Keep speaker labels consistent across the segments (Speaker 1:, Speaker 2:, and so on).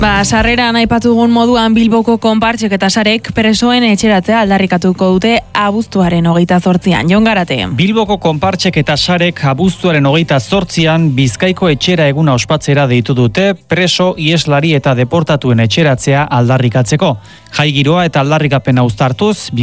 Speaker 1: Sarreran aipatugun moduan Bilboko konpartsek eta sarek presoen etxeratzea aldarrikatuko dute abuztuaren 28an. Jon Garate.
Speaker 2: Bilboko konpartsek eta sarek abuztuaren 28an Bizkaiko etxera eguna ospatzera deitu dute preso, ieslari eta deportatuen etxeratzea aldarrikatzeko. Jai giroa eta aldarrikapena uztartuz,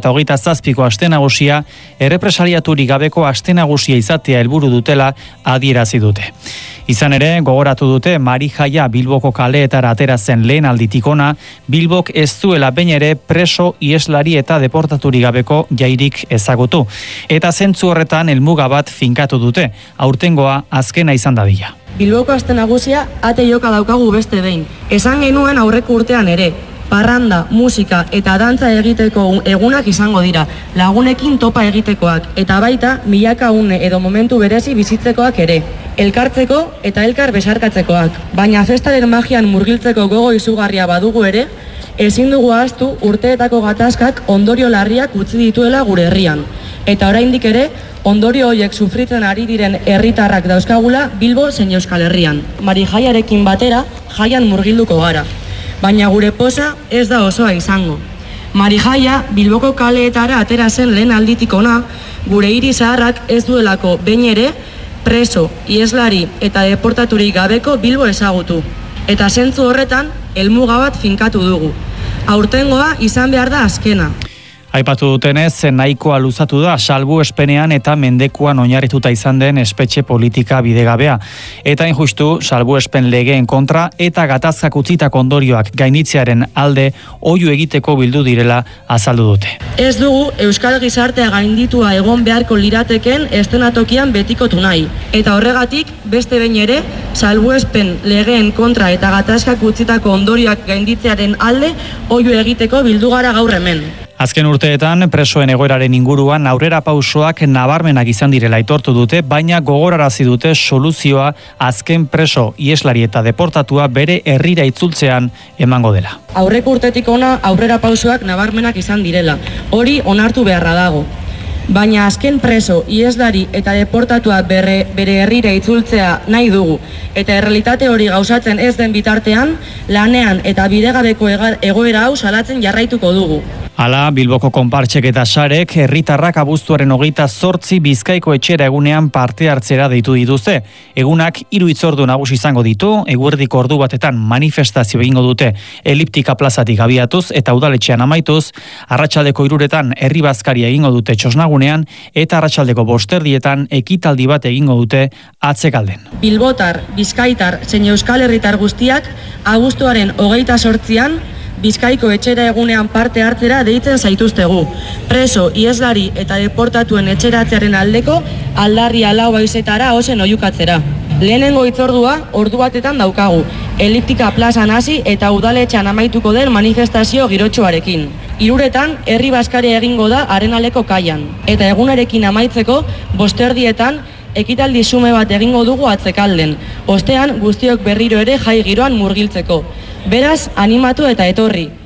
Speaker 2: 2027ko aste nagusia errepresaliaturik gabeko aste nagusia izatea helburu dutela adierazi dute. Izan ere, gogoratu dute Mari Jaia Bilboko kaleetara atera zen lehen alditik ona, Bilbok ez duela behin ere preso, ieslari eta deportaturik gabeko jairik ezagutu. Eta zentzu horretan helmuga bat finkatu dute, aurtengoa azkena izan dadila.
Speaker 3: Bilboko aste nagusia ate joka daukagu beste behin. Esan genuen aurreko urtean ere, parranda, musika eta dantza egiteko egunak izango dira, lagunekin topa egitekoak, eta baita milaka une edo momentu berezi bizitzekoak ere, elkartzeko eta elkar besarkatzekoak. Baina festaren magian murgiltzeko gogo izugarria badugu ere, ezin dugu ahaztu urteetako gatazkak ondorio larriak utzi dituela gure herrian. Eta oraindik ere, ondorio horiek sufritzen ari diren herritarrak dauzkagula Bilbo zein Euskal Herrian. Mari Jaiarekin batera, jaian murgilduko gara. Baina gure poza ez da osoa izango. Mari Jaia Bilboko kaleetara atera zen lehen alditik ona, gure hiri zaharrak ez duelako behin ere preso, ieslari eta deportaturik gabeko Bilbo ezagutu. Eta zentzu horretan, helmuga bat finkatu dugu. Aurtengoa izan behar da azkena.
Speaker 2: Aipatu dutenez, nahikoa luzatu da salbuespenean eta mendekuan oinarrituta izan den espetxe politika bidegabea. Eta injustu, salbuespen legeen kontra eta gatazkak utzitako ondorioak gainitzearen alde oihu egiteko bildu direla azaldu dute.
Speaker 3: Ez dugu Euskal Gizartea gainditua egon beharko lirateken eszenatokian betikotu nahi. Eta horregatik, beste behin ere, salbuespen legeen kontra eta gatazkak utzitako ondorioak gainditzearen alde oihu egiteko bildu gara gaur hemen.
Speaker 2: Azken urteetan, presoen egoeraren inguruan aurrera pausoak nabarmenak izan direla aitortu dute, baina gogorarazi dute soluzioa azken preso, ieslari eta deportatua bere herrira itzultzean emango dela.
Speaker 3: Aurreko urtetik ona aurrera pausoak nabarmenak izan direla, hori onartu beharra dago. Baina azken preso, ieslari eta deportatua bere herrira itzultzea nahi dugu. Eta errealitate hori gauzatzen ez den bitartean, lanean eta bidegabeko egoera hau salatzen jarraituko dugu.
Speaker 2: Hala, Bilboko konpartsek eta sarek herritarrak abuztuaren 28 Bizkaiko etxera egunean parte hartzera deitu dituzte. Egunak 3 hitzordu nagusi izango ditu, eguerdiko ordu batetan manifestazio egingo dute Eliptika plazatik abiatuz eta udaletxean amaituz, arratsaldeko 3etan herri bazkaria egingo dute Txosnagunean eta arratsaldeko 5:00 ekitaldi bat egingo dute Atzekalden.
Speaker 3: Bilbotar, Bizkaitar, zein Euskal Herritar guztiak abuztuaren 28an Bizkaiko etxera egunean parte hartzera deitzen zaituztegu. Preso, ieslari eta deportatuen etxeratzearen aldeko aldarria lau baizetara ozen oihukatzera. Lehenengo hitzordua ordu batetan daukagu, Eliptika plazan hasi eta udaletxean amaituko den manifestazio girotxoarekin. 3etan herri bazkaria egingo da Arenaleko kaian. Eta egunarekin amaitzeko 5:00 ekitaldi xume bat egingo dugu Atzekalden. Ostean guztiok berriro ere jai giroan murgiltzeko. Beraz, animatu eta etorri.